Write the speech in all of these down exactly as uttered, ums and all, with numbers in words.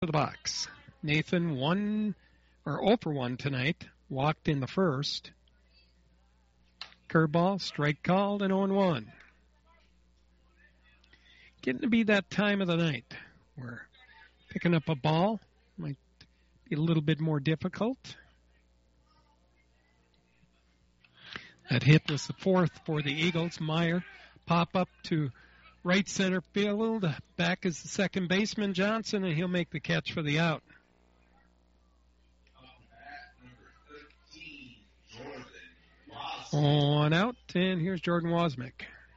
to the box. Nathan one or zero for one tonight. Walked in the first. Curveball, strike called, and oh and one. Getting to be that time of the night where picking up a ball might be a little bit more difficult. That hit was the fourth for the Eagles. Meyer pop up to right center field. Back is the second baseman, Johnson, and he'll make the catch for the out. On out, and here's Jordan Wozniak.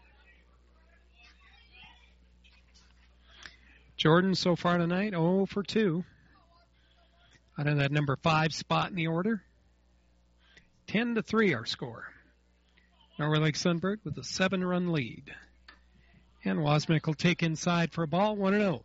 Jordan so far tonight, zero for two. Out of that number five spot in the order. ten to three our score. Norway Lake Sunberg with a seven-run lead. And Wozniak will take inside for a ball, one and oh.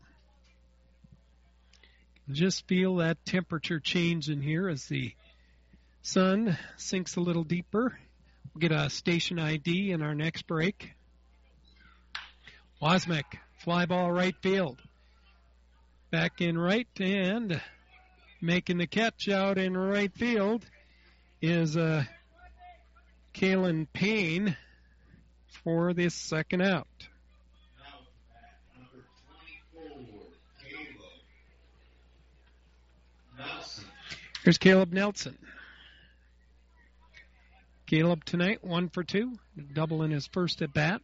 Just feel that temperature change in here as the sun sinks a little deeper. We'll get a station I D in our next break. Wozniak, fly ball right field. Back in right, and making the catch out in right field is uh, Kalen Payne for this second out. Here's Caleb Nelson. Caleb tonight, one for two, double in his first at bat.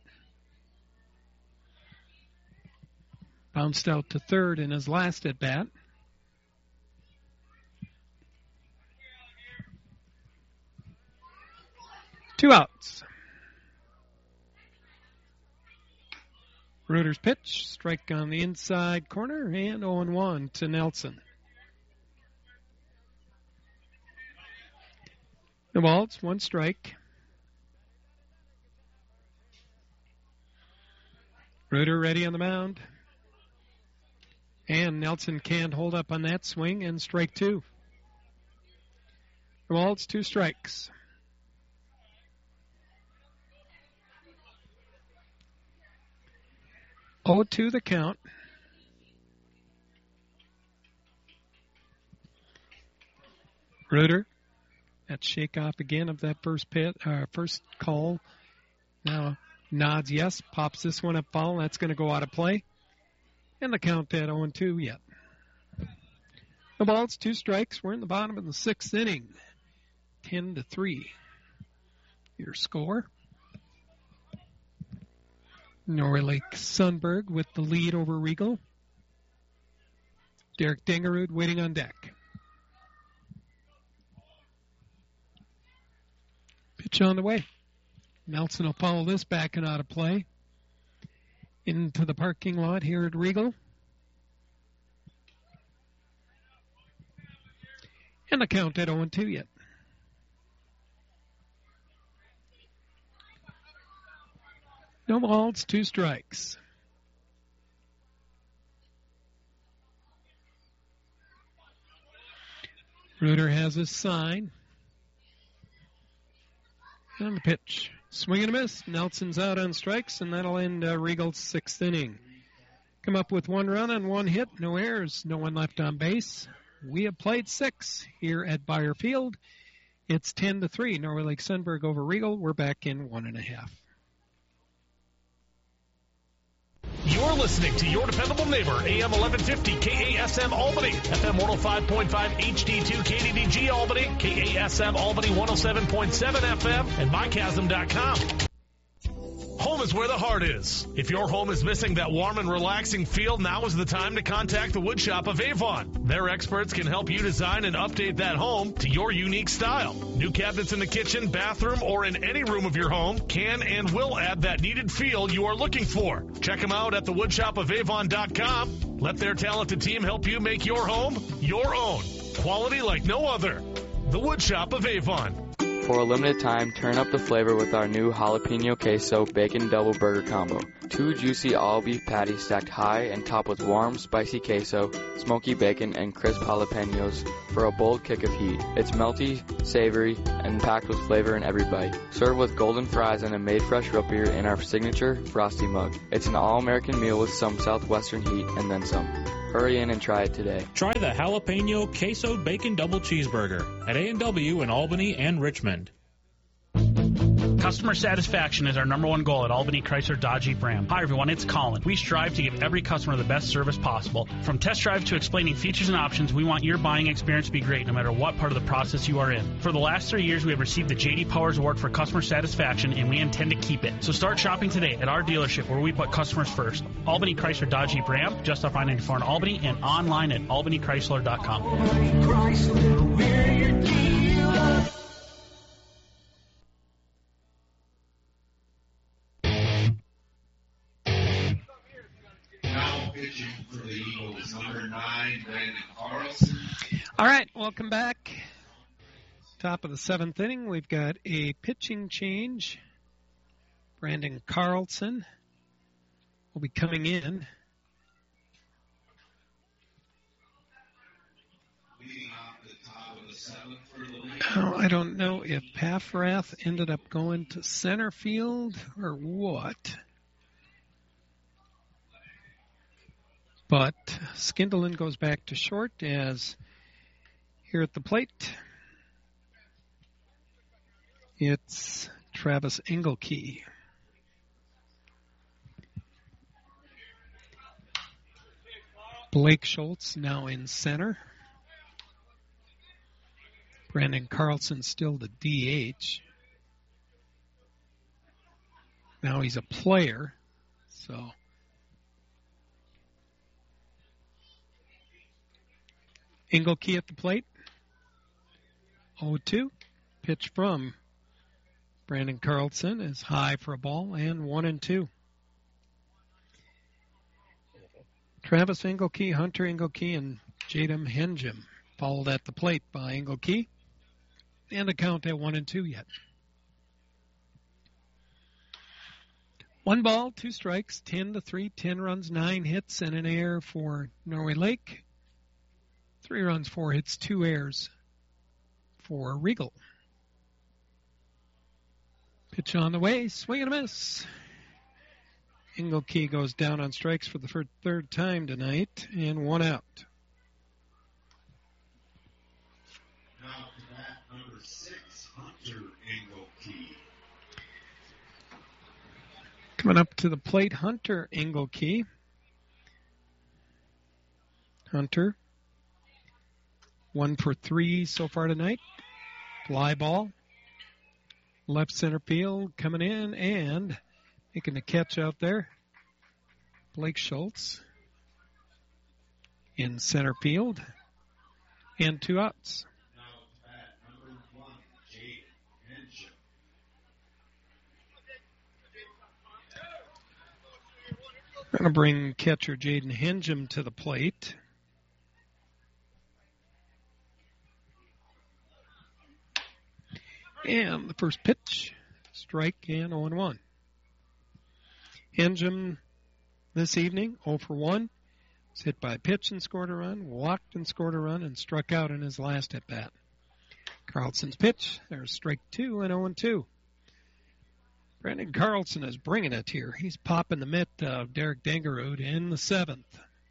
Bounced out to third in his last at bat. Two outs. Reuter's pitch, strike on the inside corner, and oh and one to Nelson. The ball, it's one strike. Reuter ready on the mound. And Nelson can't hold up on that swing, and strike two. The ball, it's two strikes. oh two the count. Reuter. That shake off again of that first pit, uh, first call. Now nods yes, pops this one up foul. That's going to go out of play. And the count at oh and two yet. The ball's two strikes. We're in the bottom of the sixth inning. ten to three. Your score. Norway Lake Sunberg with the lead over Regal. Derek Dengerud waiting on deck. Pitch on the way. Nelson will follow this back and out of play. Into the parking lot here at Regal. And the count at oh and two yet. No balls, two strikes. Reuter has his sign. And the pitch. Swing and a miss. Nelson's out on strikes, and that'll end uh, Regal's sixth inning. Come up with one run and one hit. No errors. No one left on base. We have played six here at Bayer Field. It's ten to three. Norway Lake Sunberg over Regal. We're back in one and a half. You're listening to your dependable neighbor, A M eleven fifty K A S M Albany, F M one oh five point five H D two K D D G Albany, K A S M Albany one oh seven point seven F M, and my chasm dot com. Home is where the heart is. If your home is missing that warm and relaxing feel, now is the time to contact the Wood Shop of Avon. Their experts can help you design and update that home to your unique style. New cabinets in the kitchen, bathroom, or in any room of your home can and will add that needed feel you are looking for. Check them out at the wood shop of avon dot com. Let their talented team help you make your home your own. Quality like no other. The Wood Shop of Avon. For a limited time, turn up the flavor with our new jalapeno queso bacon double burger combo. Two juicy all-beef patties stacked high and topped with warm, spicy queso, smoky bacon, and crisp jalapenos for a bold kick of heat. It's melty, savory, and packed with flavor in every bite. Serve with golden fries and a made-fresh root beer in our signature frosty mug. It's an all-American meal with some southwestern heat and then some. Hurry in and try it today. Try the Jalapeno Queso Bacon Double Cheeseburger at A and W in Albany and Richmond. Customer satisfaction is our number one goal at Albany Chrysler Dodge Jeep Ram. Hi everyone, it's Colin. We strive to give every customer the best service possible. From test drive to explaining features and options, we want your buying experience to be great no matter what part of the process you are in. For the last three years, we have received the J D Powers Award for customer satisfaction, and we intend to keep it. So start shopping today at our dealership where we put customers first. Albany Chrysler Dodge Jeep Ram, just off I ninety-four in Albany, and online at albany chrysler dot com. Albany Chrysler, we're your dealer. For the Eagles, number nine, Brandon Carlson. All right, welcome back. Top of the seventh inning, we've got a pitching change. Brandon Carlson will be coming in. Leading off the top of the seventh for the league. Oh, I don't know if Paffrath ended up going to center field or what. But Skindelen goes back to short as here at the plate, it's Travis Engelke. Blake Schultz now in center. Brandon Carlson still the D H. Now he's a player, so... Engelke at the plate. oh two. Pitch from Brandon Carlson is high for a ball and one and two. Travis Engelke, Hunter Engelke, and Jadam Henjum followed at the plate by Engelke. And the count at one and two yet. One ball, two strikes, ten to three, ten runs, nine hits, and an error for Norway Lake. Three runs, four hits, two errors for Regal. Pitch on the way, swing and a miss. Engelke goes down on strikes for the third time tonight, and one out. Now to bat number six, Hunter Engelke. Coming up to the plate, Hunter Engelke. Hunter. One for three so far tonight. Fly ball. Left center field coming in and making the catch out there. Blake Schultz in center field. And two outs. Now at number one, Jadam Henjum. We're going to bring catcher Jadam Henjum to the plate. And the first pitch, strike and oh and one. Henjum this evening, oh for one. Was hit by a pitch and scored a run, walked and scored a run, and struck out in his last at-bat. Carlson's pitch, there's strike two and oh and two. Brandon Carlson is bringing it here. He's popping the mitt of Derek Dangerud in the seventh.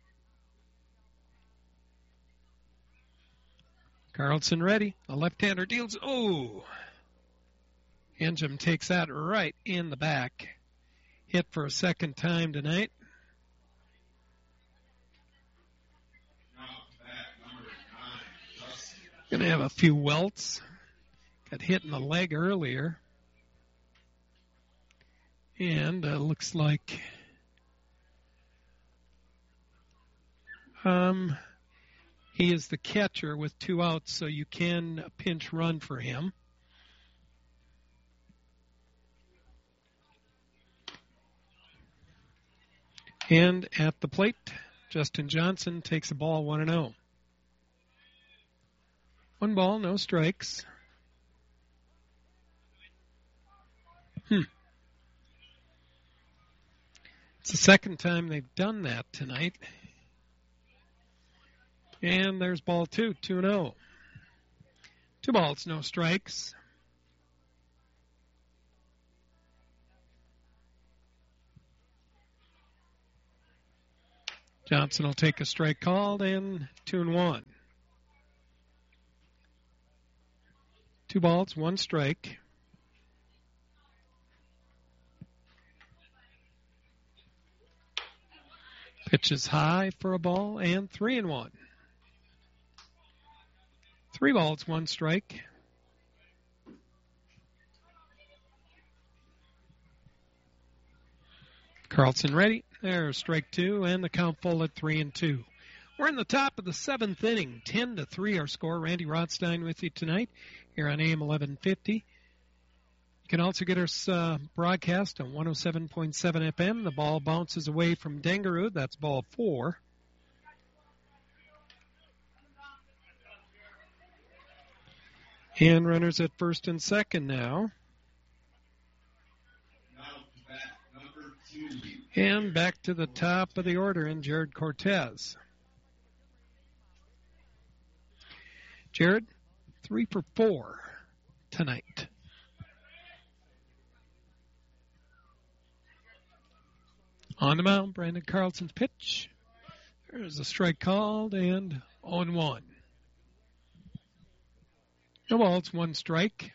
Carlson ready. A left-hander deals. Oh! Henjum takes that right in the back. Hit for a second time tonight. Going to have a few welts. Got hit in the leg earlier. And uh, looks like um, he is the catcher with two outs, so you can pinch run for him. And at the plate, Justin Johnson takes the ball one and oh. One ball, no strikes. Hmm. It's the second time they've done that tonight. And there's ball two, two and oh. Two balls, no strikes. Johnson will take a strike called and two and one. Two balls, one strike. Pitch is high for a ball and three and one. Three balls, one strike. Carlson ready. There's strike two, and the count full at three and two. We're in the top of the seventh inning. Ten to three our score. Randy Rothstein with you tonight here on A M eleven fifty. You can also get our uh, broadcast on one oh seven point seven F M. The ball bounces away from Dengerud. That's ball four. And runners at first and second now. And back to the top of the order in Jared Cortez. Jared, three for four tonight. On the mound, Brandon Carlson's pitch. There's a strike called and oh and one. No balls, one strike.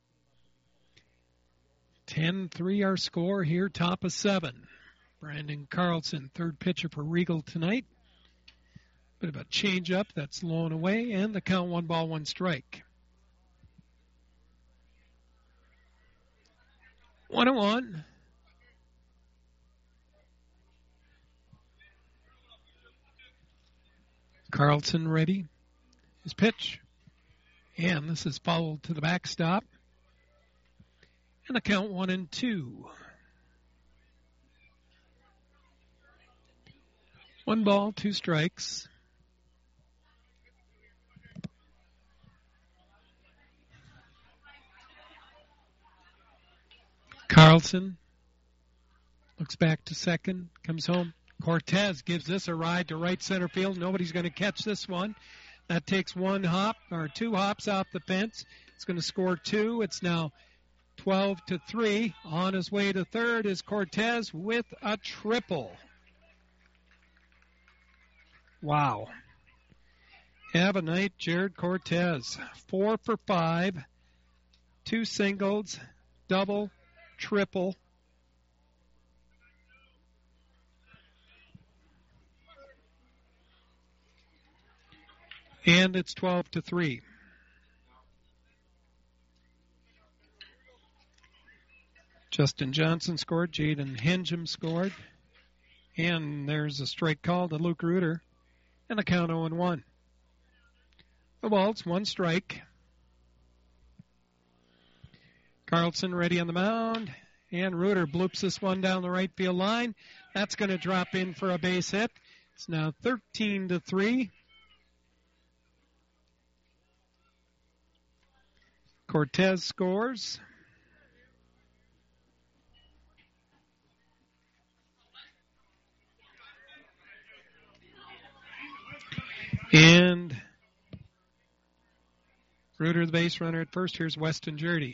ten three our score here, top of seven. Brandon Carlson, third pitcher for Regal tonight. Bit of a change-up that's low and away, and the count one ball, one strike. One and one. Carlson ready. His pitch. And this is fouled to the backstop. And the count one and two. One ball, two strikes. Carlson looks back to second, comes home. Cortez gives this a ride to right center field. Nobody's going to catch this one. That takes one hop or two hops off the fence. It's going to score two. It's now twelve to three. On his way to third is Cortez with a triple. Wow. Have a night, Jared Cortez. Four for five. Two singles, double, triple. And it's twelve to three. Justin Johnson scored. Jaden Hengham scored. And there's a strike call to Luke Reuter. And the count oh and one. The balls, one strike. Carlson ready on the mound. And Reuter bloops this one down the right field line. That's going to drop in for a base hit. It's now thirteen to three. Cortez scores. And Reuter, the base runner at first. Here's Weston Jurdy.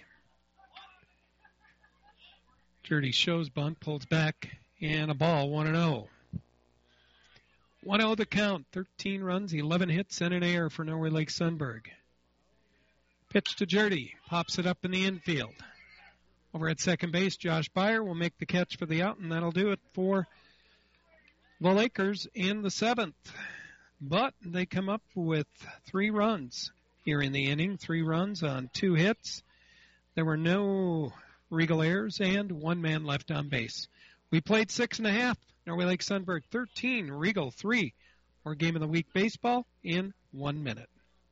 Jurdy shows bunt, pulls back, and a ball, one and oh. one oh the count. thirteen runs, eleven hits, and an error for Norway Lake Sunberg. Pitch to Jurdy. Pops it up in the infield. Over at second base, Josh Byer will make the catch for the out, and that'll do it for the Lakers in the seventh. But they come up with three runs here in the inning. Three runs on two hits. There were no Regal errors and one man left on base. We played six and a half. Norway Lake Sunberg thirteen, Regal three. Or Game of the Week baseball in one minute.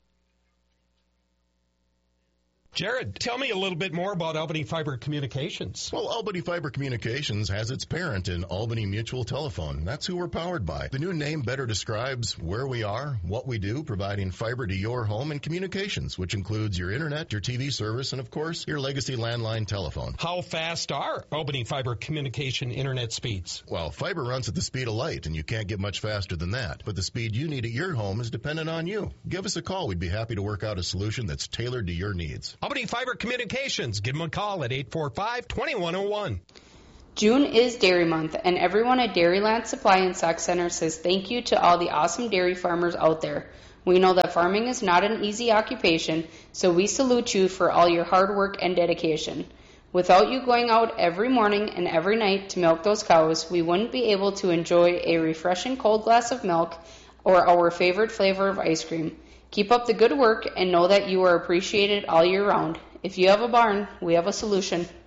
Jared, tell me a little bit more about Albany Fiber Communications. Well, Albany Fiber Communications has its parent in Albany Mutual Telephone. That's who we're powered by. The new name better describes where we are, what we do, providing fiber to your home and communications, which includes your internet, your T V service, and, of course, your legacy landline telephone. How fast are Albany Fiber Communication internet speeds? Well, fiber runs at the speed of light, and you can't get much faster than that. But the speed you need at your home is dependent on you. Give us a call. We'd be happy to work out a solution that's tailored to your needs. Albany Fiber Communications. Give them a call at eight four five, two one zero one. June is Dairy Month, and everyone at Dairyland Supply and Stock Center says thank you to all the awesome dairy farmers out there. We know that farming is not an easy occupation, so we salute you for all your hard work and dedication. Without you going out every morning and every night to milk those cows, we wouldn't be able to enjoy a refreshing cold glass of milk or our favorite flavor of ice cream. Keep up the good work and know that you are appreciated all year round. If you have a barn, we have a solution.